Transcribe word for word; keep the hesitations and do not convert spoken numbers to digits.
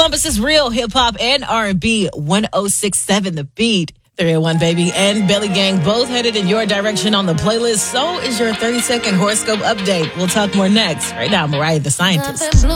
Columbus's real hip-hop and R and B, one oh six point seven The Beat. three oh one Baby and Belly Gang both headed in your direction on the playlist. So is your thirty-second horoscope update. We'll talk more next. Right now, Mariah the Scientist.